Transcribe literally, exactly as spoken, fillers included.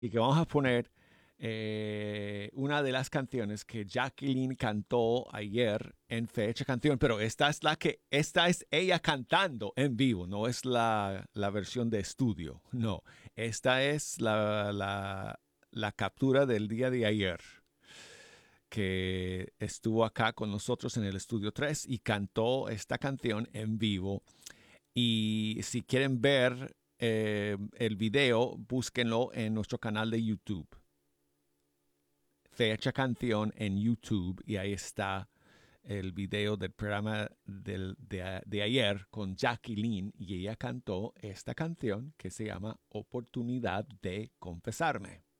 y que vamos a poner eh, una de las canciones que Jacqueline cantó ayer en Fecha Canción, pero esta es la que, esta es ella cantando en vivo, no es la, la versión de estudio, no, esta es la, la, la captura del día de ayer que estuvo acá con nosotros en el estudio tres y cantó esta canción en vivo. Y si quieren ver eh, el video, búsquenlo en nuestro canal de YouTube. Fecha Canción en YouTube y ahí está el video del programa del, de, de ayer con Jacqueline y ella cantó esta canción que se llama Oportunidad de Confesarme.